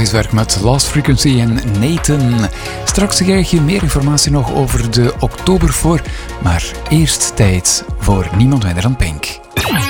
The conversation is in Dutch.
Krachtwerk met Lost Frequency en Nathan. Straks krijg je meer informatie nog over de Oktobervoor, maar eerst tijd voor niemand minder dan Pink.